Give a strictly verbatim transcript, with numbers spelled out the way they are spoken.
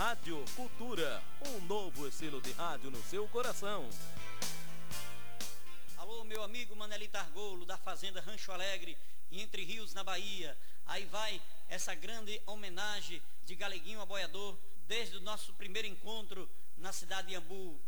Rádio Cultura, um novo estilo de rádio no seu coração. Alô, meu amigo Manelito Argolo, da Fazenda Rancho Alegre, em Entre Rios, na Bahia. Aí vai essa grande homenagem de Galeguinho Aboiador, desde o nosso primeiro encontro na cidade de Iambu.